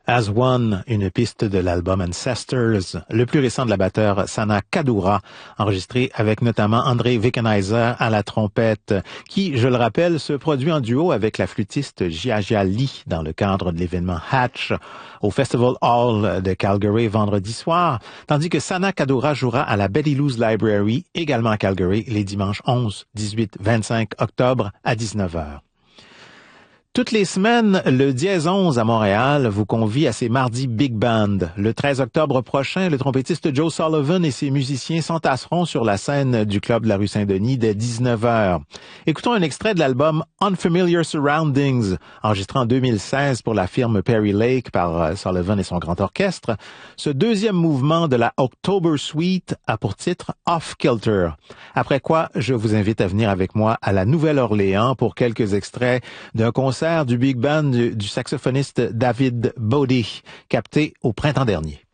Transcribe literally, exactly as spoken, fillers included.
As One, une piste de l'album Ancestors, le plus récent de la batteur Sana Kadura, enregistré avec notamment André Wickenheiser à la trompette, qui, je le rappelle, se produit en duo avec la flûtiste Jia Jia Lee dans le cadre de l'événement Hatch au Festival Hall de Calgary vendredi soir, tandis que Sana Kadura jouera à la Betty Lou's Library, également à Calgary, les dimanches onze, dix-huit, vingt-cinq octobre à dix-neuf heures. Toutes les semaines, le Dièse onze à Montréal vous convie à ses mardis Big Band. Le treize octobre prochain, le trompettiste Joe Sullivan et ses musiciens s'entasseront sur la scène du Club de la rue Saint-Denis dès dix-neuf heures. Écoutons un extrait de l'album Unfamiliar Surroundings, enregistré en deux mille seize pour la firme Perry Lake par Sullivan et son grand orchestre. Ce deuxième mouvement de la October Suite a pour titre Off Kilter. Après quoi, je vous invite à venir avec moi à la Nouvelle-Orléans pour quelques extraits d'un concert du Big Band du, du saxophoniste David Bodie, capté au printemps dernier.